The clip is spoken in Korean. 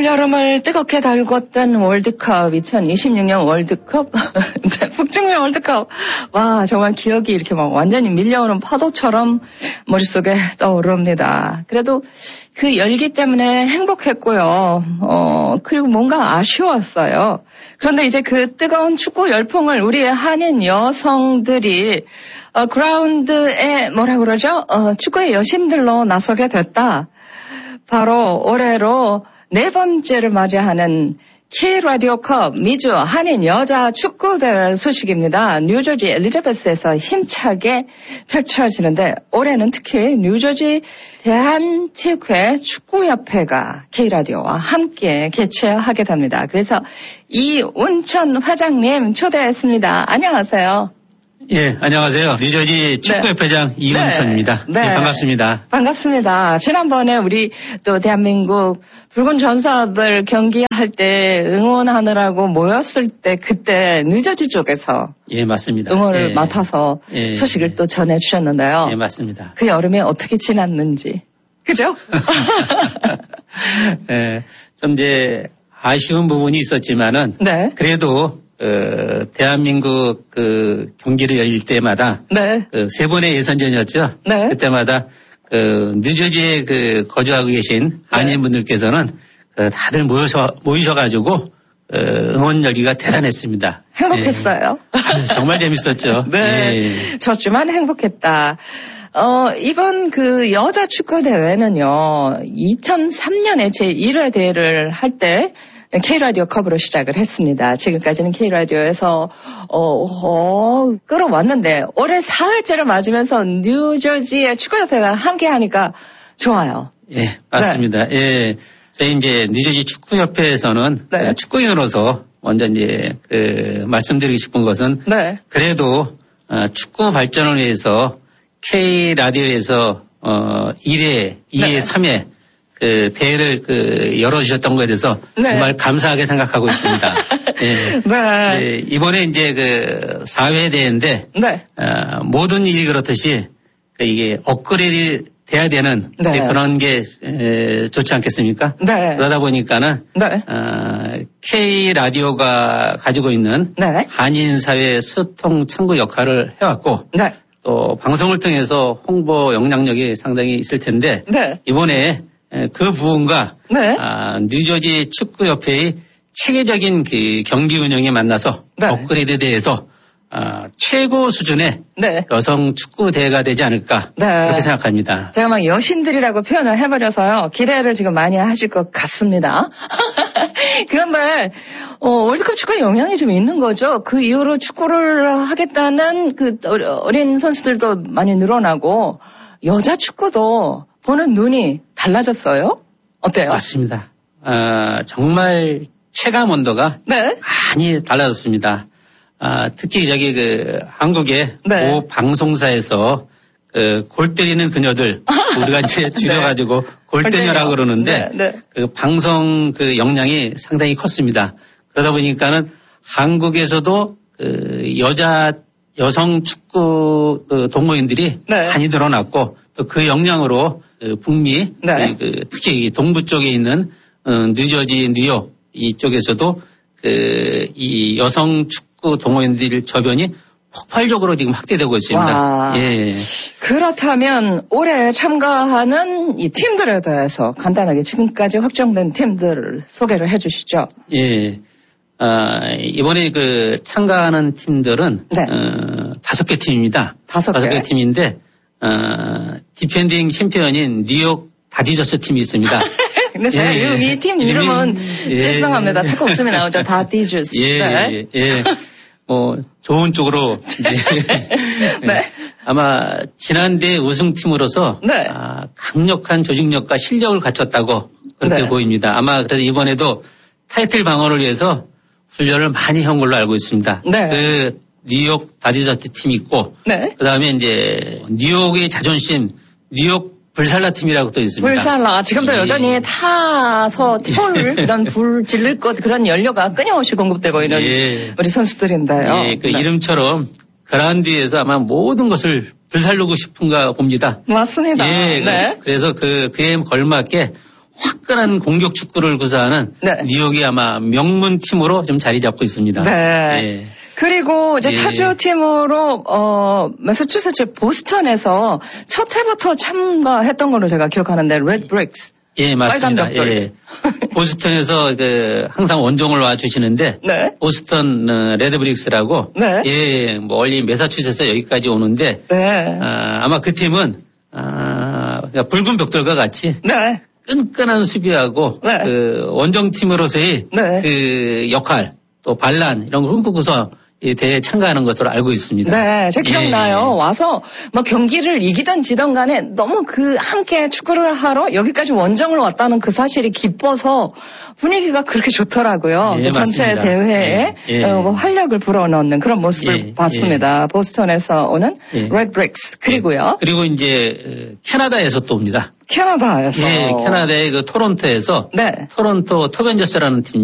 올여름을 뜨겁게 달궜던 월드컵, 2026년 월드컵, 북중미 월드컵. 와, 정말 기억이 이렇게 막 완전히 밀려오는 파도처럼 머릿속에 떠오릅니다. 그래도 그 열기 때문에 행복했고요. 그리고 뭔가 아쉬웠어요. 그런데 이제 그 뜨거운 축구 열풍을 우리의 한인 여성들이 그라운드에 뭐라 그러죠? 축구의 여신들로 나서게 됐다. 바로 올해로 4번째를 맞이하는 K라디오컵 미주 한인 여자 축구대회 소식입니다. 뉴저지 엘리자베스에서 힘차게 펼쳐지는데 올해는 특히 뉴저지 대한체육회 축구협회가 K라디오와 함께 개최하게 됩니다. 그래서 이운천 회장님 초대했습니다. 안녕하세요. 예, 안녕하세요. 뉴저지 축구협회장 이운천입니다. 네. 네, 반갑습니다. 반갑습니다. 지난번에 우리 또 대한민국 붉은 전사들 경기할 때 응원하느라고 모였을 때 그때 뉴저지 쪽에서 예, 맞습니다. 응원을 예. 맡아서 소식을 또 전해주셨는데요. 예, 맞습니다. 그 여름에 어떻게 지났는지. 그죠? 예, 좀 이제 아쉬운 부분이 있었지만은 네. 그래도 대한민국 그 경기를 열릴 때마다 네. 세 번의 예선전이었죠. 네. 그때마다 뉴저지에 거주하고 계신 한인분들께서는 다들 모이셔가지고 응원 열기가 대단했습니다. 행복했어요. 예. 정말 재밌었죠. 네. 예. 졌지만 행복했다. 이번 그 여자 축구 대회는요, 2003년에 제1회 대회를 할 때 K라디오 컵으로 시작을 했습니다. 지금까지는 K라디오에서, 끌어왔는데, 올해 4회째를 맞으면서 뉴저지의 축구협회가 함께 하니까 좋아요. 예, 맞습니다. 네. 예. 저희 이제 뉴저지 축구협회에서는 네. 축구인으로서 먼저 이제 말씀드리고 싶은 것은 네. 그래도 축구 발전을 위해서 K라디오에서 1회, 2회, 네. 3회 대회를 열어주셨던 것에 대해서 네. 정말 감사하게 생각하고 있습니다. 예. 네. 예, 이번에 이제 4회 대회인데 네. 모든 일이 그렇듯이 이게 업그레이드 돼야 되는 네. 그런 게 좋지 않겠습니까? 네. 그러다 보니까는 네. K라디오가 가지고 있는 네. 한인사회 소통 창구 역할을 해왔고 네. 또 방송을 통해서 홍보 영향력이 상당히 있을 텐데 네. 이번에 그 부분과 네. 뉴저지 축구협회의 체계적인 그 경기 운영에 만나서 네. 업그레이드에 대해서 최고 수준의 네. 여성 축구 대회가 되지 않을까 네. 그렇게 생각합니다. 제가 막 여신들이라고 표현을 해버려서요. 기대를 지금 많이 하실 것 같습니다. 그런데 월드컵 축구에 영향이 좀 있는 거죠. 그 이후로 축구를 하겠다는 그 어린 선수들도 많이 늘어나고 여자 축구도 보는 눈이 달라졌어요. 어때요? 맞습니다. 정말 체감 온도가 네. 많이 달라졌습니다. 특히 한국의 네. 모 방송사에서 골 때리는 그녀들 우리가 이제 줄여가지고 골대녀라고 그러는데 네. 네. 그 방송 역량이 상당히 컸습니다. 그러다 보니까는 한국에서도 여성 축구 동호인들이 네. 많이 늘어났고 또 그 역량으로 북미 네. 특히 동부 쪽에 있는 뉴저지, 뉴욕 이쪽에서도 이 여성 축구 동호인들 저변이 폭발적으로 지금 확대되고 있습니다. 와. 예. 그렇다면 올해 참가하는 이 팀들에 대해서 간단하게 지금까지 확정된 팀들을 소개를 해 주시죠. 예. 이번에 참가하는 팀들은 네. 5개 팀입니다. 5개 팀인데 디펜딩 챔피언인 뉴욕 다디저스 팀이 있습니다. 근데 제가 이 팀 이름은 죄송합니다. 자꾸 웃음이 나오죠. 다디저스. 예. 좋은 쪽으로 네. 아마 지난대 우승팀으로서 네. 강력한 조직력과 실력을 갖췄다고 그렇게 네. 보입니다. 아마 그래서 이번에도 타이틀 방어를 위해서 훈련을 많이 한 걸로 알고 있습니다. 네. 뉴욕 다디저스 팀이 있고 네. 그다음에 이제 뉴욕의 자존심 뉴욕 불살라 팀이라고 또 있습니다. 불살라. 지금도 여전히 타서 그런 불 질릴 것 그런 연료가 끊임없이 공급되고 있는 우리 선수들인데요. 예, 이름처럼 그라운드에서 아마 모든 것을 불살르고 싶은가 봅니다. 맞습니다. 예, 네. 그래서 그에 걸맞게 화끈한 공격 축구를 구사하는 네. 뉴욕이 아마 명문 팀으로 좀 자리 잡고 있습니다. 네. 예. 그리고 이제 예. 타지오 팀으로 매사추세츠 보스턴에서 첫 해부터 참가했던 걸로 제가 기억하는데 레드 브릭스. 예, 맞습니다. 빨간 벽돌. 예. 보스턴에서 항상 원정을 와 주시는데 네. 보스턴 레드브릭스라고 네. 예, 멀리 매사추세츠에서 여기까지 오는데 네. 아마 그 팀은 그러니까 붉은 벽돌과 같이 네. 끈끈한 수비하고 네. 그 원정팀으로서의 네. 그 역할 또 반란 이런 걸 꿈꾸고서 이 대회에 참가하는 것으로 알고 있습니다. 네, 제가 기억나요. 예. 와서 뭐 경기를 이기던 지던 간에 너무 그 함께 축구를 하러 여기까지 원정을 왔다는 그 사실이 기뻐서 분위기가 그렇게 좋더라고요. 예, 그 전체 맞습니다. 대회에 예. 활력을 불어넣는 그런 모습을 예. 봤습니다. 보스턴에서 오는 예. 레드 브릭스. 그리고요. 그리고 이제 캐나다에서 또 옵니다. 캐나다에서. 예, 캐나다의 그 토론토에서 네. 토론토 토벤저스라는 팀